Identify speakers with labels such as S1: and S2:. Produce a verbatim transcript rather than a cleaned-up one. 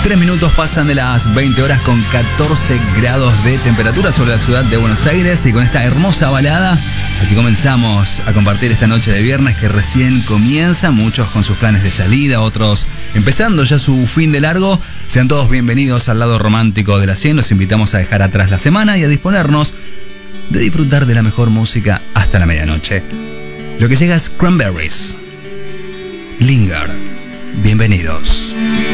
S1: Tres minutos pasan de las veinte horas con catorce grados de temperatura sobre la ciudad de Buenos Aires, y con esta hermosa balada así comenzamos a compartir esta noche de viernes que recién comienza, muchos con sus planes de salida, otros empezando ya su fin de largo. Sean todos bienvenidos al lado romántico de la cien. Los invitamos a dejar atrás la semana y a disponernos de disfrutar de la mejor música hasta la medianoche. Lo que llega es Cranberries, Linger. Bienvenidos.